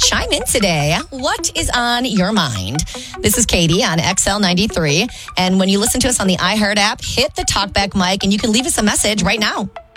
chime in today. What is on your mind? This is Katie on XL93. And when you listen to us on the iHeart app, hit the talkback mic and you can leave us a message right now.